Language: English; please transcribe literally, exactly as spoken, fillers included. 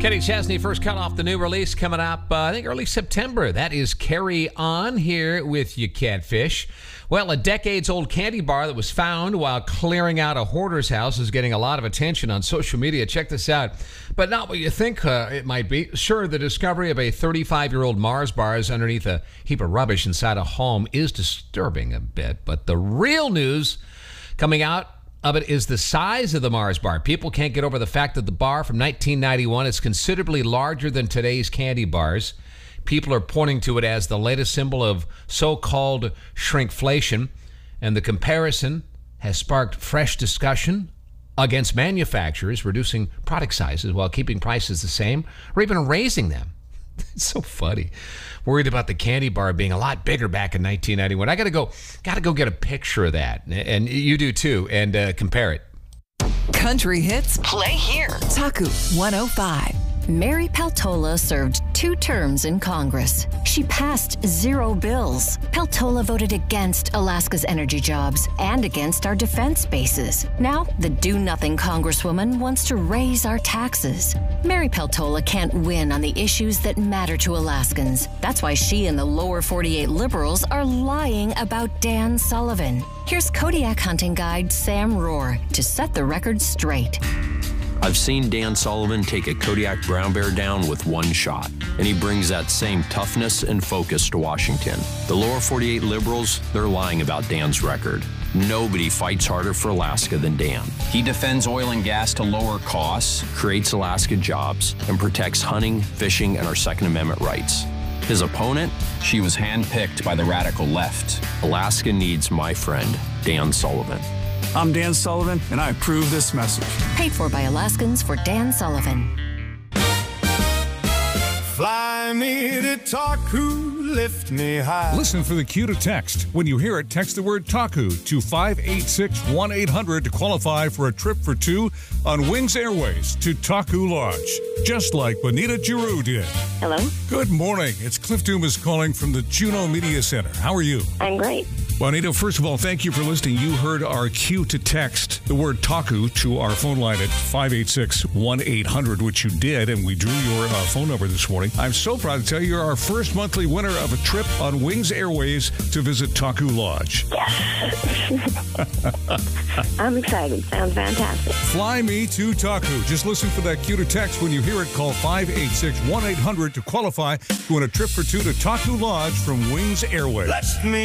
Kenny Chesney, first cut off the new release coming up, uh, I think early September. That is Carry On here with you, Catfish. Well, a decades-old candy bar that was found while clearing out a hoarder's house is getting a lot of attention on social media. Check this out. But not what you think uh, it might be. Sure, the discovery of a thirty-five-year-old Mars bars underneath a heap of rubbish inside a home is disturbing a bit. But the real news coming out of it is the size of the Mars bar. People can't get over the fact that the bar from nineteen ninety-one is considerably larger than today's candy bars. People are pointing to it as the latest symbol of so-called shrinkflation, and the comparison has sparked fresh discussion against manufacturers reducing product sizes while keeping prices the same or even raising them. It's so funny. Worried about the candy bar being a lot bigger back in nineteen ninety-one. I got to go got to go get a picture of that, and you do too, and uh, compare it. Country hits play here. Taku one oh five. Mary Peltola served two terms in Congress. She passed zero bills. Peltola voted against Alaska's energy jobs and against our defense bases. Now, the do-nothing Congresswoman wants to raise our taxes. Mary Peltola can't win on the issues that matter to Alaskans. That's why she and the lower forty-eight liberals are lying about Dan Sullivan. Here's Kodiak hunting guide Sam Rohr to set the record straight. I've seen Dan Sullivan take a Kodiak brown bear down with one shot, and he brings that same toughness and focus to Washington. The lower forty-eight liberals, they're lying about Dan's record. Nobody fights harder for Alaska than Dan. He defends oil and gas to lower costs, creates Alaska jobs, and protects hunting, fishing, and our Second Amendment rights. His opponent? She was handpicked by the radical left. Alaska needs my friend, Dan Sullivan. I'm Dan Sullivan, and I approve this message. Paid for by Alaskans for Dan Sullivan. Fly me to Taku, lift me high. Listen for the cue to text. When you hear it, text the word Taku to five eight six, one eight hundred to qualify for a trip for two on Wings Airways to Taku Lodge, just like Bonita Giroux did. Hello? Good morning. It's Cliff Dumas calling from the Juneau Media Center. How are you? I'm great. Bonita, first of all, thank you for listening. You heard our cue to text the word Taku to our phone line at five eight six, one eight hundred, which you did, and we drew your uh, phone number this morning. I'm so proud to tell you you're our first monthly winner of a trip on Wings Airways to visit Taku Lodge. Yes. I'm excited. Sounds fantastic. Fly me to Taku. Just listen for that cue to text. When you hear it, call five eight six, one eight hundred to qualify to win a trip for two to Taku Lodge from Wings Airways. Let me